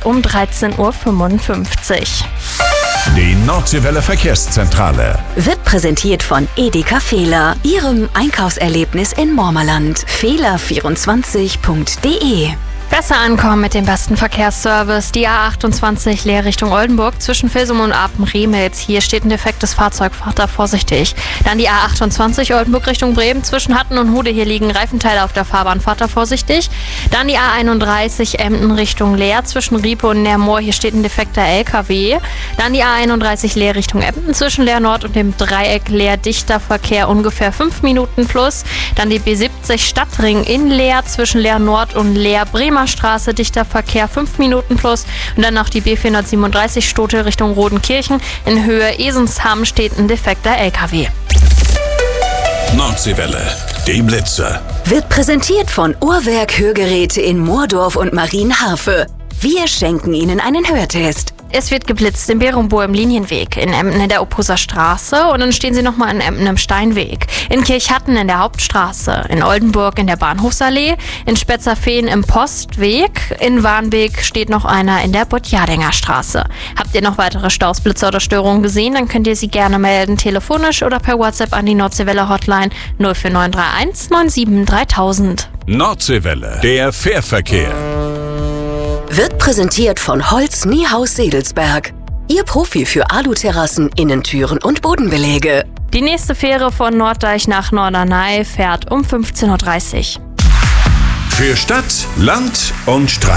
um 13:55 Uhr. Die Nordseewelle Verkehrszentrale Wird präsentiert von Edeka Fehler, Ihrem Einkaufserlebnis in Mormerland. Fehler24.de. Besser ankommen mit dem besten Verkehrsservice. Die A28 Leer Richtung Oldenburg zwischen Vilsum und Apen-Remels. Hier steht ein defektes Fahrzeug, fahrt da vorsichtig. Dann die A28 Oldenburg Richtung Bremen zwischen Hatten und Hude. Hier liegen Reifenteile auf der Fahrbahn, fahrt da vorsichtig. Dann die A31 Emden Richtung Leer zwischen Riepe und Neermoor. Hier steht ein defekter LKW. Dann die A31 Leer Richtung Emden zwischen Leer Nord und dem Dreieck Leer dichter Verkehr ungefähr 5 Minuten plus. Dann die B70 Stadtring in Leer zwischen Leer Nord und Leer Bremer Straße, dichter Verkehr 5 Minuten plus. Und dann noch die B437 Stote Richtung Rodenkirchen. In Höhe Esensham steht ein defekter LKW. Nordseewelle, die Blitze. Wird präsentiert von Uhrwerk Hörgeräte in Moordorf und Marienhafe. Wir schenken Ihnen einen Hörtest. Es wird geblitzt in Berumbo im Linienweg, in Emden in der Opposer Straße und dann stehen sie nochmal in Emden im Steinweg, in Kirchhatten in der Hauptstraße, in Oldenburg in der Bahnhofsallee, in Spetzerfehn im Postweg, in Warnbeek steht noch einer in der Botjadenger Straße. Habt ihr noch weitere Staus, Blitzer oder Störungen gesehen, dann könnt ihr sie gerne melden, telefonisch oder per WhatsApp an die Nordseewelle Hotline 04931 97 3000. Nordseewelle, der Fährverkehr. Wird präsentiert von Holz Niehaus Sedelsberg. Ihr Profi für Aluterrassen, Innentüren und Bodenbeläge. Die nächste Fähre von Norddeich nach Norderney fährt um 15:30 Uhr. Für Stadt, Land und Strand.